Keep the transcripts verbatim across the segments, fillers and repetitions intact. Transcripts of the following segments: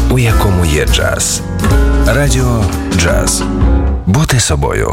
у якому є джаз. Радіо Джаз. Бути собою.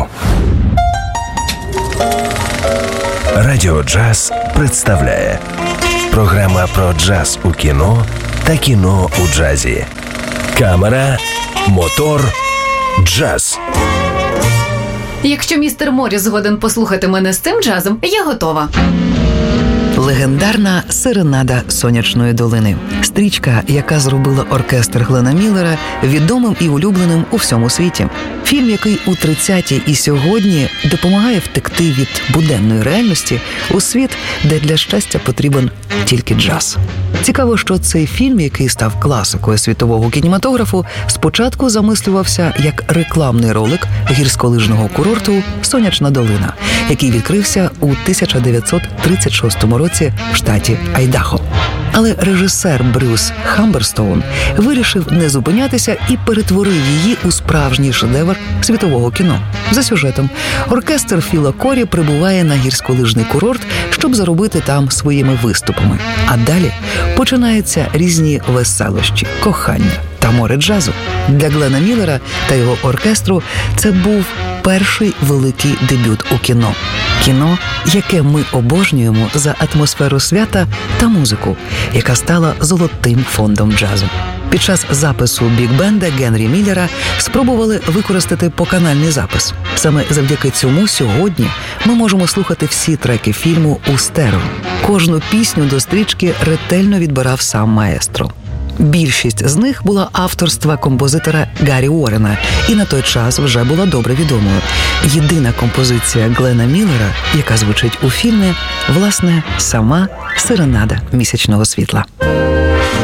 Радіо Джаз представляє програма про джаз у кіно та кіно у джазі. Камера, мотор, джаз. Якщо містер Морріс згоден послухати мене з цим джазом, я готова. Легендарна «Серенада Сонячної долини». Стрічка, яка зробила оркестр Глена Міллера відомим і улюбленим у всьому світі. Фільм, який у тридцяті і сьогодні допомагає втекти від буденної реальності у світ, де для щастя потрібен тільки джаз. Цікаво, що цей фільм, який став класикою світового кінематографу, спочатку замислювався як рекламний ролик гірськолижного курорту «Сонячна долина», який відкрився у тисяча дев'ятсот тридцять шостому році в штаті Айдахо. Але режисер Брюс Хамберстоун вирішив не зупинятися і перетворив її у справжній шедевр світового кіно. За сюжетом, оркестр Філа Корі прибуває на гірськолижний курорт, щоб заробити там своїми виступами. А далі починаються різні веселощі, кохання та море джазу. Для Глена Міллера та його оркестру це був перший великий дебют у кіно. Кіно, яке ми обожнюємо за атмосферу свята та музику, яка стала золотим фондом джазу. Під час запису бік-бенда Генрі Міллера спробували використати поканальний запис. Саме завдяки цьому сьогодні ми можемо слухати всі треки фільму у стерео. Кожну пісню до стрічки ретельно відбирав сам маестро. Більшість з них була авторства композитора Гаррі Уоррена і на той час вже була добре відомою. Єдина композиція Глена Міллера, яка звучить у фільмі, власне, сама «Серенада місячного світла».